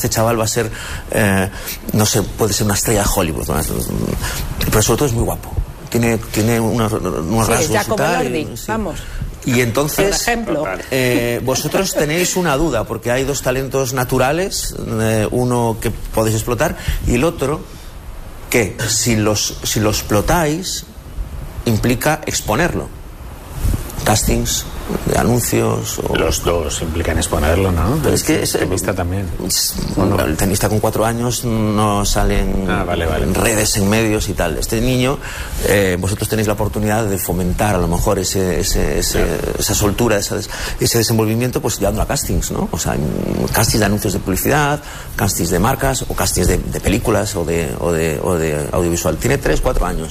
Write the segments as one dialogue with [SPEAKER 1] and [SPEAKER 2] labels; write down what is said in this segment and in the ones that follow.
[SPEAKER 1] este chaval va a ser, no sé, puede ser una estrella de Hollywood, ¿no? Pero sobre todo es muy guapo. Tiene unos rasgos
[SPEAKER 2] ya como
[SPEAKER 1] tal,
[SPEAKER 2] Lordi, vamos.
[SPEAKER 1] Y entonces,
[SPEAKER 2] por ejemplo,
[SPEAKER 1] vosotros tenéis una duda, porque hay dos talentos naturales, uno que podéis explotar y el otro que si lo explotáis implica exponerlo. Castings, de anuncios o...
[SPEAKER 3] Los dos implican exponerlo, ¿no?
[SPEAKER 1] Pero es que
[SPEAKER 3] el tenista también.
[SPEAKER 1] Bueno, el tenista con 4 años no sale en redes, en medios y tal. Este niño, vosotros tenéis la oportunidad de fomentar a lo mejor esa soltura, ese desenvolvimiento, pues llevando a castings, ¿no? O sea, castings de anuncios de publicidad, castings de marcas o castings de películas o de audiovisual. Tiene 3-4 años.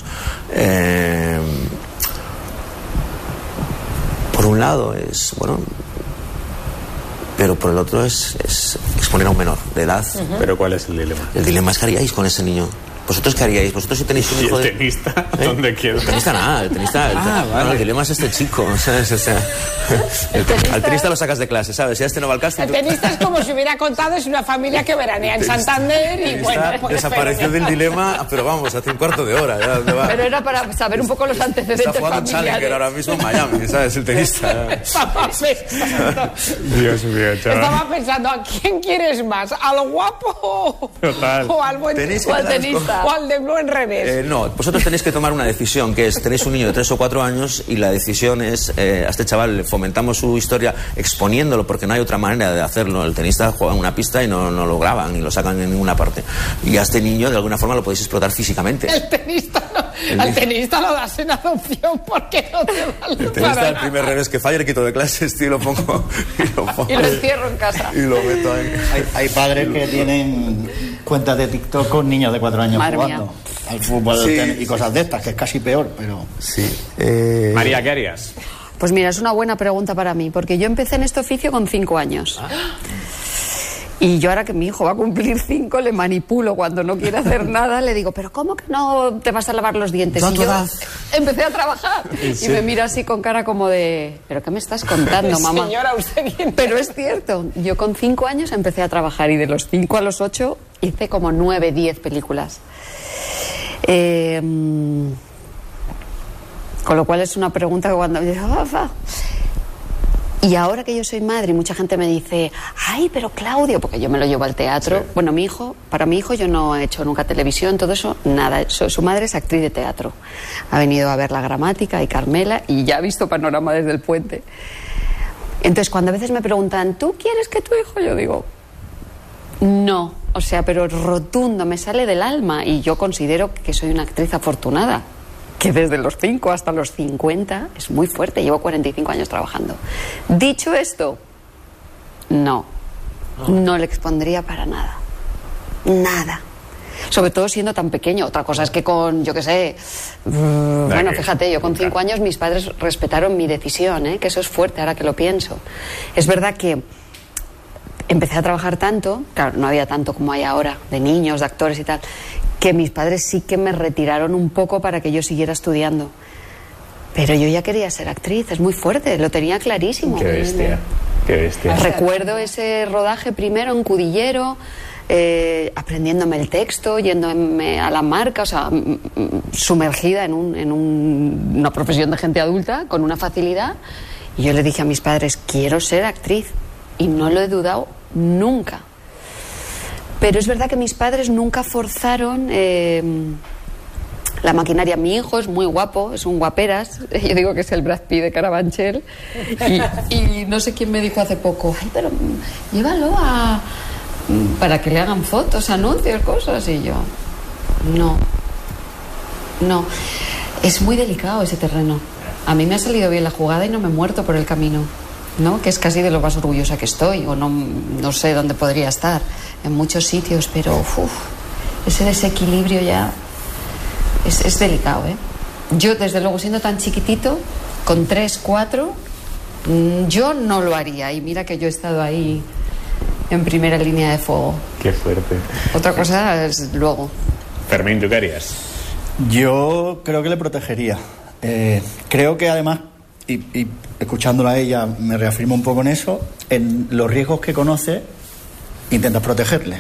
[SPEAKER 1] Por un lado es, bueno, pero por el otro es exponer a un menor de edad.
[SPEAKER 3] ¿Pero cuál es el dilema?
[SPEAKER 1] El dilema es qué haríais con ese niño. ¿Vosotros qué haríais? ¿Vosotros si tenéis un hijo
[SPEAKER 3] de... ¿Y el tenista? ¿Dónde queda?
[SPEAKER 1] El tenista nada, el tenista...
[SPEAKER 3] vale.
[SPEAKER 1] El dilema es este chico, ¿sabes? O sea, al tenista lo sacas de clase, ¿sabes? Si este no va al casting...
[SPEAKER 2] El tenista es como si hubiera contado, es una familia que veranea en Santander y bueno... Pues,
[SPEAKER 1] desapareció del dilema, pero vamos, hace un cuarto de hora. Ya,
[SPEAKER 4] pero era para saber un poco los antecedentes
[SPEAKER 1] familiares. Está jugando Challenger ahora mismo en Miami, ¿sabes? El tenista.
[SPEAKER 3] Dios mío, chaval.
[SPEAKER 2] Estaba pensando, ¿a quién quieres más? ¿Al guapo
[SPEAKER 3] Total.
[SPEAKER 2] o al buen
[SPEAKER 1] o al tenista?
[SPEAKER 2] O al de Blue en revés.
[SPEAKER 1] No, vosotros tenéis que tomar una decisión, que es, tenéis un niño de 3 o 4 años y la decisión es, a este chaval le fomentamos su historia exponiéndolo, porque no hay otra manera de hacerlo. El tenista juega en una pista y no lo graban ni lo sacan en ninguna parte. Y a este niño de alguna forma lo podéis explotar físicamente.
[SPEAKER 2] El tenista no, al tenista lo das en adopción porque no te vale.
[SPEAKER 1] El tenista, el primer revés que falla, le quito de clases, tío, lo pongo
[SPEAKER 4] y lo encierro en casa.
[SPEAKER 1] Y lo meto ahí.
[SPEAKER 5] Hay padres que tienen cuentas de TikTok con niños de 4 años jugando al fútbol y cosas de estas, que es casi peor, pero...
[SPEAKER 1] Sí.
[SPEAKER 3] María, ¿qué harías?
[SPEAKER 4] Pues mira, es una buena pregunta para mí, porque yo empecé en este oficio con 5 años. Y yo ahora que mi hijo va a cumplir 5, le manipulo cuando no quiere hacer nada, le digo, pero ¿cómo que no te vas a lavar los dientes? Y yo empecé a trabajar y me mira así con cara como de, ¿pero qué me estás contando, mamá?
[SPEAKER 2] Señora, ¿usted quién es?
[SPEAKER 4] Pero es cierto, yo con 5 años empecé a trabajar y de los 5 a los 8 hice como 9, 10 películas. Con lo cual es una pregunta que cuando... Y ahora que yo soy madre y mucha gente me dice, ay, pero Claudio, porque yo me lo llevo al teatro. Sí. Bueno, para mi hijo yo no he hecho nunca televisión, todo eso, nada. Su madre es actriz de teatro. Ha venido a ver La Gramática y Carmela y ya ha visto Panorama desde el puente. Entonces, cuando a veces me preguntan, ¿tú quieres que tu hijo? Yo digo, no. O sea, pero rotundo, me sale del alma. Y yo considero que soy una actriz afortunada, que desde los 5 hasta los 50 es muy fuerte. Llevo 45 años trabajando. Dicho esto, no le expondría para nada. Nada. Sobre todo siendo tan pequeño. Otra cosa es que con, yo qué sé... bueno, fíjate, yo con 5 años mis padres respetaron mi decisión, que eso es fuerte ahora que lo pienso. Es verdad que empecé a trabajar tanto, claro, no había tanto como hay ahora, de niños, de actores y tal, que mis padres sí que me retiraron un poco para que yo siguiera estudiando. Pero yo ya quería ser actriz, es muy fuerte, lo tenía clarísimo.
[SPEAKER 3] Qué bestia, qué bestia.
[SPEAKER 4] Recuerdo ese rodaje primero en Cudillero, aprendiéndome el texto, yéndome a la marca, o sea, sumergida en una profesión de gente adulta, con una facilidad. Y yo le dije a mis padres, quiero ser actriz. Y no lo he dudado nunca. Pero es verdad que mis padres nunca forzaron la maquinaria. Mi hijo es muy guapo, es un guaperas. Yo digo que es el Brad Pitt de Carabanchel. Y no sé quién me dijo hace poco, ay, pero llévalo para que le hagan fotos, anuncios, cosas. Y yo, no. Es muy delicado ese terreno. A mí me ha salido bien la jugada y no me he muerto por el camino, ¿no? Que es casi de lo más orgullosa que estoy, o no sé dónde podría estar, en muchos sitios, pero ese desequilibrio ya es delicado, ¿eh? Yo, desde luego, siendo tan chiquitito, con 3, 4, yo no lo haría, y mira que yo he estado ahí en primera línea de fuego.
[SPEAKER 3] Qué fuerte.
[SPEAKER 4] Otra cosa es luego.
[SPEAKER 3] Fermín, ¿tú qué harías?
[SPEAKER 5] Yo creo que le protegería. Creo que además, y escuchándola a ella me reafirmo un poco en eso, en los riesgos que conoce intentas protegerle.